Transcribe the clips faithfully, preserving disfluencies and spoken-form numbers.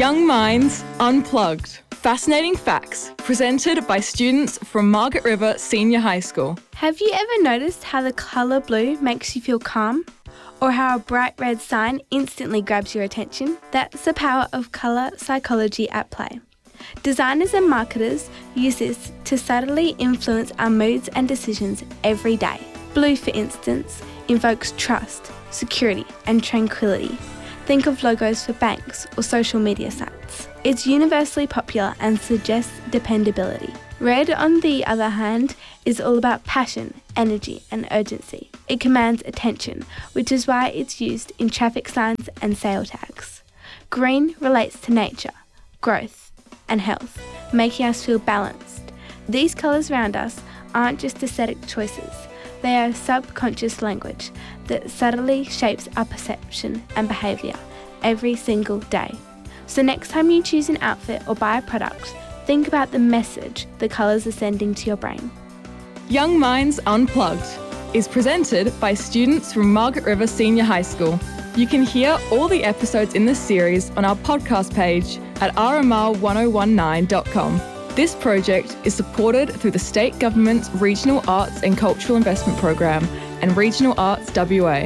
Young Minds Unplugged. Fascinating facts presented by students from Margaret River Senior High School. Have you ever noticed how the colour blue makes you feel calm? Or how a bright red sign instantly grabs your attention? That's the power of colour psychology at play. Designers and marketers use this to subtly influence our moods and decisions every day. Blue, for instance, invokes trust, security and tranquility. Think of logos for banks or social media sites. It's universally popular and suggests dependability. Red, on the other hand, is all about passion, energy and urgency. It commands attention, which is why it's used in traffic signs and sale tags. Green relates to nature, growth and health, making us feel balanced. These colours around us aren't just aesthetic choices. They are subconscious language that subtly shapes our perception and behaviour every single day. So next time you choose an outfit or buy a product, think about the message the colours are sending to your brain. Young Minds Unplugged is presented by students from Margaret River Senior High School. You can hear all the episodes in this series on our podcast page at r m r one oh one nine dot com. This project is supported through the State Government's Regional Arts and Cultural Investment Program and Regional Arts W A.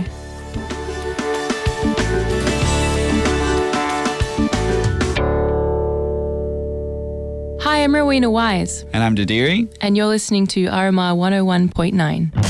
Hi, I'm Rowena Wise. And I'm Dadiri. And you're listening to R M R one oh one point nine.